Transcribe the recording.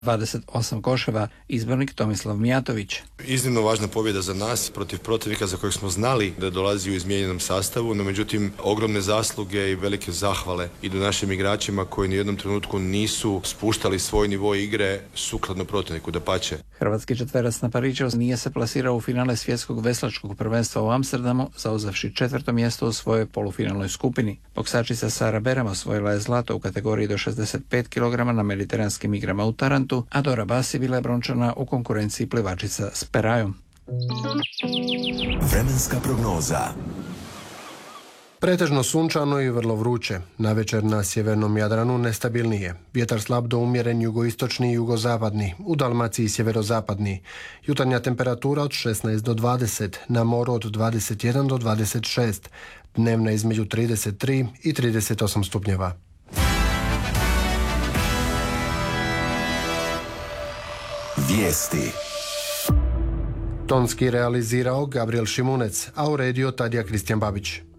28 koševa, izbornik Tomislav Mijatović. Iznimno važna pobjeda za nas protiv protivnika za kojeg smo znali da dolazi u izmijenjenom sastavu, no međutim ogromne zasluge i velike zahvale idu našim igračima koji ni u jednom trenutku nisu spuštali svoj nivo igre sukladno protivniku, dapače. Hrvatski četverac na Pariću nije se plasirao u finale svjetskog veslačkog prvenstva u Amsterdamu, zauzevši 4. mjesto u svojoj polufinalnoj skupini. Boksačica Sara Berem osvojila je zlato u kategoriji do 65 kg na mediteranskim igrama u Tarantu, a Dora Basi bila je brončana u konkurenciji plivačica s perajom. Vremenska prognoza. Pretežno sunčano i vrlo vruće. Navečer na sjevernom Jadranu nestabilnije. Vjetar slab do umjeren jugoistočni i jugozapadni. U Dalmaciji sjeverozapadni. Jutarnja temperatura od 16 do 20. Na moru od 21 do 26. Dnevna između 33 i 38 stupnjeva. Vijesti. Tonski realizirao Gabriel Šimunec, a uredio Tadija Kristijan Babić.